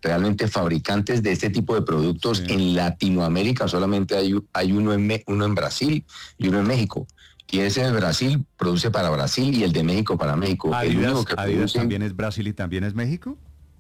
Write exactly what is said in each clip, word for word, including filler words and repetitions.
realmente fabricantes de este tipo de productos Sí. en Latinoamérica solamente hay, hay uno, en Me- uno en Brasil y uno en México. Y ese de Brasil produce para Brasil y el de México para México. El único Adidas, que Adidas produce, también es Brasil y también es México.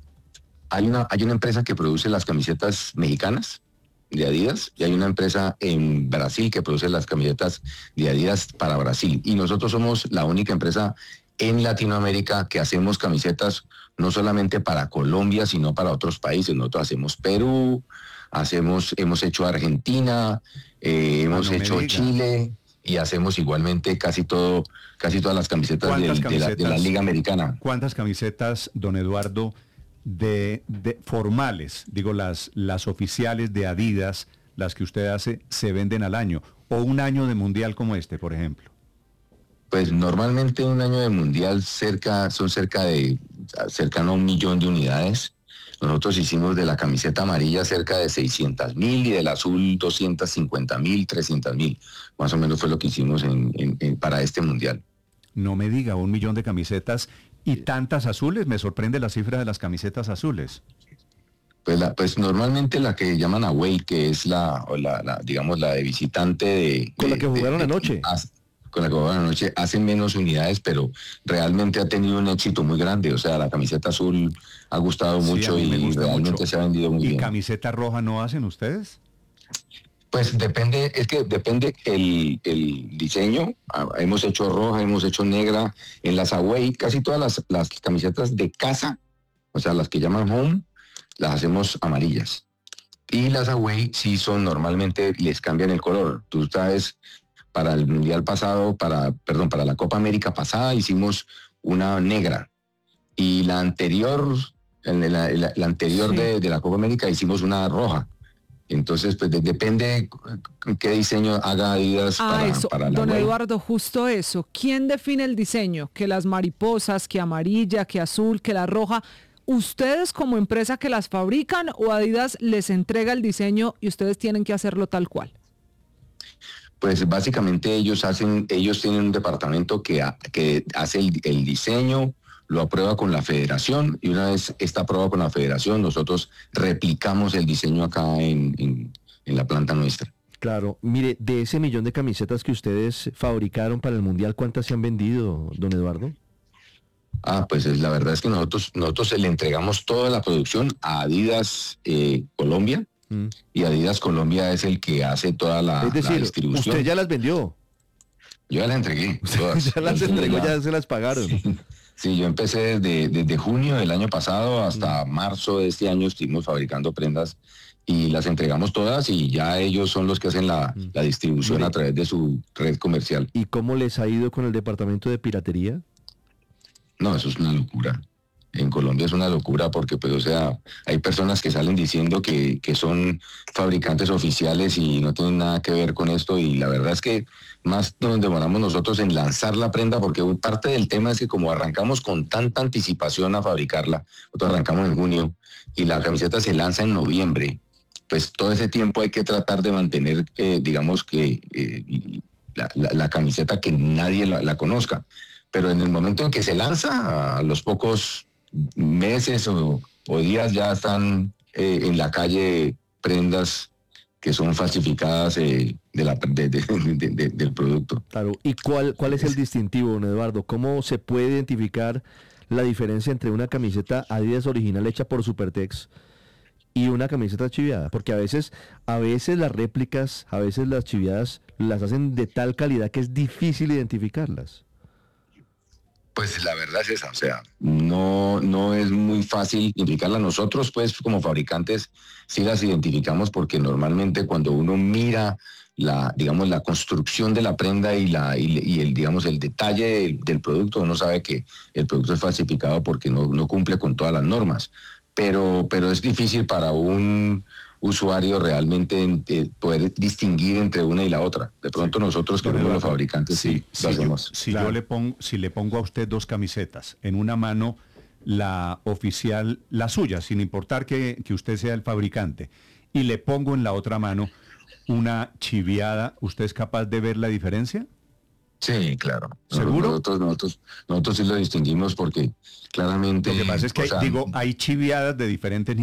hay una, hay una empresa que produce las camisetas mexicanas de Adidas y hay una empresa en Brasil que produce las camisetas de Adidas para Brasil. Y nosotros somos la única empresa en Latinoamérica que hacemos camisetas no solamente para Colombia, sino para otros países. Nosotros hacemos Perú, hacemos, hemos hecho Argentina, eh, Ah, hemos no me hecho diga. Chile y hacemos igualmente casi todo, casi todas las camisetas ¿Cuántas del- de, la, de la camisetas, Liga Americana. cuántas camisetas, don Eduardo, de, de formales, digo las, las oficiales de Adidas, las que usted hace, se venden al año? O un año de mundial como este, por ejemplo. Pues normalmente un año de mundial cerca, son cerca de, cercano a un millón de unidades. Nosotros hicimos de la camiseta amarilla cerca de seiscientas mil y del azul doscientas cincuenta mil, trescientas mil. Más o menos fue lo que hicimos en, en- en- para este mundial. No me diga, un millón de camisetas y tantas azules. Me sorprende la cifra de las camisetas azules. Pues, la, pues normalmente la que llaman away, que es la, o la, la, digamos, la de visitante de... Con la de- que de- jugaron de- anoche. hace- con la que jugaron anoche, hacen menos unidades, pero realmente ha tenido un éxito muy grande. O sea, la camiseta azul ha gustado Sí, a mucho mí me y gusta realmente mucho. se ha vendido muy ¿Y bien. camiseta roja no hacen ustedes? Pues depende, es que depende el, el diseño. Ah, hemos hecho roja, hemos hecho negra. En las away, casi todas las, las camisetas de casa, o sea, las que llaman home, las hacemos amarillas. Y las away sí son, normalmente les cambian el color. Tú sabes, para el mundial pasado, para, perdón, para la Copa América pasada hicimos una negra. Y la anterior, en la, la- la anterior Sí. de, de la Copa América hicimos una roja. Entonces, pues de- depende qué diseño haga Adidas Ah, para, eso, para la don web. Eduardo, justo eso. ¿Quién define el diseño? Que las mariposas, que amarilla, que azul, que la roja. ¿Ustedes como empresa que las fabrican o Adidas les entrega el diseño y ustedes tienen que hacerlo tal cual? Pues básicamente ellos hacen, ellos tienen un departamento que, ha- que hace el, el diseño, lo aprueba con la federación y una vez está aprobado con la federación, nosotros replicamos el diseño acá en, en, en la planta nuestra. Claro, mire, de ese millón de camisetas que ustedes fabricaron para el Mundial, ¿cuántas se han vendido, don Eduardo? Ah, pues es, la verdad es que nosotros, nosotros le entregamos toda la producción a Adidas eh, Colombia Mm. y Adidas Colombia es el que hace toda la, Es la decir, distribución. usted ya las vendió. Yo ya las entregué. Todas. Ya las Yo entregó, ya- ya se las pagaron. Sí, yo empecé desde, desde junio del año pasado hasta marzo de este año estuvimos fabricando prendas y las entregamos todas y ya ellos son los que hacen la, Mm. la distribución Mire. a través de su red comercial. ¿Y cómo les ha ido con el departamento de piratería? No, eso es una locura. En Colombia es una locura porque, pues, o sea, hay personas que salen diciendo que, que son fabricantes oficiales y no tienen nada que ver con esto y la verdad es que más nos demoramos nosotros en lanzar la prenda porque parte del tema es que como arrancamos con tanta anticipación a fabricarla, nosotros arrancamos en junio y la camiseta se lanza en noviembre, pues todo ese tiempo hay que tratar de mantener, eh, digamos que eh, la, la- la camiseta que nadie la, la conozca. Pero en el momento en que se lanza, a los pocos meses o, o días ya están eh, en la calle prendas que son falsificadas eh, de la, de- de- de- de- del producto. Claro, ¿y cuál, cuál es el distintivo, don Eduardo? ¿Cómo se puede identificar la diferencia entre una camiseta Adidas original hecha por Supertex y una camiseta chiviada? Porque a veces, a veces las réplicas, a veces las chiviadas las hacen de tal calidad que es difícil identificarlas. Pues la verdad es esa, o sea, no, no es muy fácil identificarla. Nosotros, pues, como fabricantes, sí las identificamos porque normalmente cuando uno mira la, digamos, la construcción de la prenda y la, y, y el, digamos, el detalle del, del producto, uno sabe que el producto es falsificado porque no, no cumple con todas las normas. Pero, pero es difícil para un usuario realmente eh, poder distinguir entre una y la otra. De pronto nosotros que Don somos los Eduardo, fabricantes sí, si lo yo, hacemos. si Claro. yo le pongo, si le pongo a usted dos camisetas, en una mano la oficial, la suya, sin importar que, que usted sea el fabricante, y le pongo en la otra mano una chiviada, ¿usted es capaz de ver la diferencia? Sí, claro. ¿Seguro? Nosotros, nosotros, nosotros sí lo distinguimos porque claramente... Lo que pasa es que, o hay- sea, digo, hay chiviadas de diferentes